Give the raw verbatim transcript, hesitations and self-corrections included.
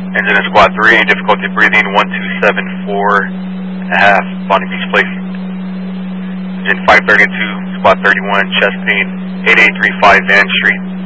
Engine in squad three, difficulty breathing one two seven four and a half, Bonnie Beach Place. Engine five thirty-two, squad thirty-one, chest pain eight eight three five Van Street.